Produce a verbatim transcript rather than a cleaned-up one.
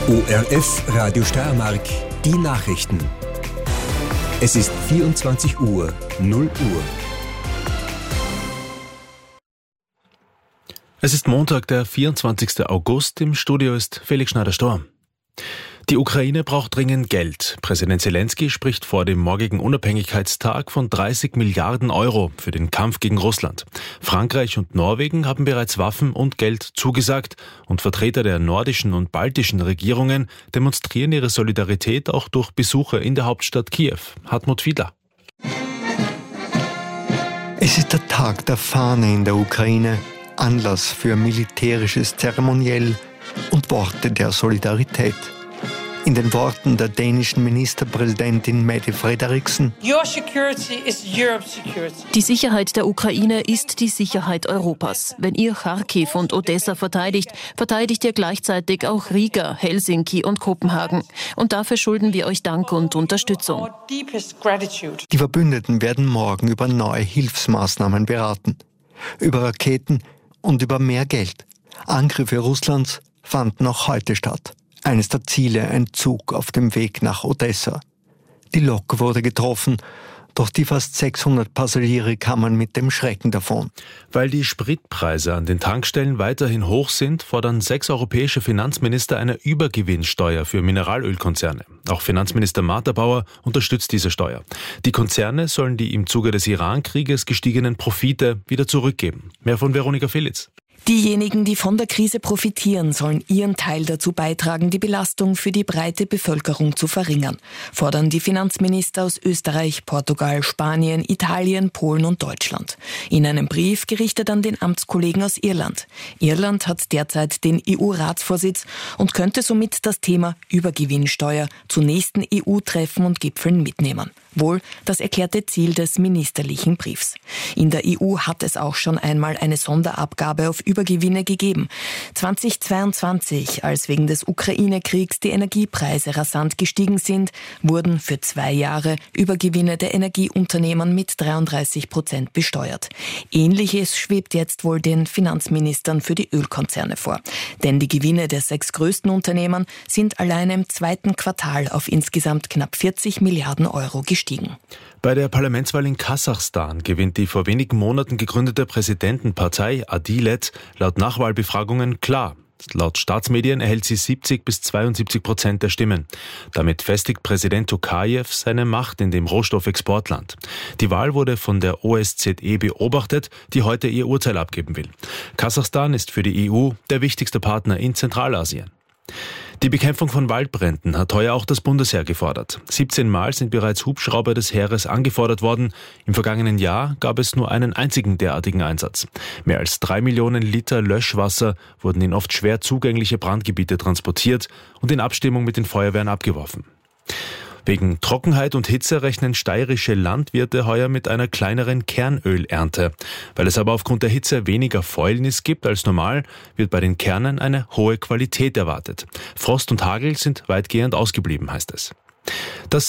O R F Radio Steiermark, die Nachrichten. Es ist vierundzwanzig Uhr, null Uhr. Es ist Montag, der vierundzwanzigsten August. Im Studio ist Felix Schneider-Storm. Die Ukraine braucht dringend Geld. Präsident Zelensky spricht vor dem morgigen Unabhängigkeitstag von dreißig Milliarden Euro für den Kampf gegen Russland. Frankreich und Norwegen haben bereits Waffen und Geld zugesagt und Vertreter der nordischen und baltischen Regierungen demonstrieren ihre Solidarität auch durch Besuche in der Hauptstadt Kiew. Hartmut Fiedler. Es ist der Tag der Fahne in der Ukraine, Anlass für militärisches Zeremoniell und Worte der Solidarität. In den Worten der dänischen Ministerpräsidentin Mette Frederiksen: Die Sicherheit der Ukraine ist die Sicherheit Europas. Wenn ihr Kharkiv und Odessa verteidigt, verteidigt ihr gleichzeitig auch Riga, Helsinki und Kopenhagen. Und dafür schulden wir euch Dank und Unterstützung. Die Verbündeten werden morgen über neue Hilfsmaßnahmen beraten. Über Raketen und über mehr Geld. Angriffe Russlands fanden auch heute statt. Eines der Ziele ein Zug auf dem Weg nach Odessa. Die Lok wurde getroffen, doch die fast sechshundert Passagiere kamen mit dem Schrecken davon. Weil die Spritpreise an den Tankstellen weiterhin hoch sind, fordern sechs europäische Finanzminister eine Übergewinnsteuer für Mineralölkonzerne. Auch Finanzminister Martha Bauer unterstützt diese Steuer. Die Konzerne sollen die im Zuge des Iran-Krieges gestiegenen Profite wieder zurückgeben. Mehr von Veronika Filitz. Diejenigen, die von der Krise profitieren, sollen ihren Teil dazu beitragen, die Belastung für die breite Bevölkerung zu verringern, fordern die Finanzminister aus Österreich, Portugal, Spanien, Italien, Polen und Deutschland. In einem Brief gerichtet an den Amtskollegen aus Irland. Irland hat derzeit den E U-Ratsvorsitz und könnte somit das Thema Übergewinnsteuer zu nächsten E U-Treffen und Gipfeln mitnehmen. Wohl das erklärte Ziel des ministerlichen Briefs. In der E U hat es auch schon einmal eine Sonderabgabe auf Übergewinne gegeben. zweitausendzweiundzwanzig, als wegen des Ukraine-Kriegs die Energiepreise rasant gestiegen sind, wurden für zwei Jahre Übergewinne der Energieunternehmen mit dreiunddreißig Prozent besteuert. Ähnliches schwebt jetzt wohl den Finanzministern für die Ölkonzerne vor. Denn die Gewinne der sechs größten Unternehmen sind allein im zweiten Quartal auf insgesamt knapp vierzig Milliarden Euro gestiegen. Bei der Parlamentswahl in Kasachstan gewinnt die vor wenigen Monaten gegründete Präsidentenpartei Adilet laut Nachwahlbefragungen klar. Laut Staatsmedien erhält sie siebzig bis zweiundsiebzig Prozent der Stimmen. Damit festigt Präsident Tokajew seine Macht in dem Rohstoffexportland. Die Wahl wurde von der O S Z E beobachtet, die heute ihr Urteil abgeben will. Kasachstan ist für die E U der wichtigste Partner in Zentralasien. Die Bekämpfung von Waldbränden hat heuer auch das Bundesheer gefordert. siebzehn Mal sind bereits Hubschrauber des Heeres angefordert worden. Im vergangenen Jahr gab es nur einen einzigen derartigen Einsatz. Mehr als drei Millionen Liter Löschwasser wurden in oft schwer zugängliche Brandgebiete transportiert und in Abstimmung mit den Feuerwehren abgeworfen. Wegen Trockenheit und Hitze rechnen steirische Landwirte heuer mit einer kleineren Kernölernte. Weil es aber aufgrund der Hitze weniger Fäulnis gibt als normal, wird bei den Kernen eine hohe Qualität erwartet. Frost und Hagel sind weitgehend ausgeblieben, heißt es. Das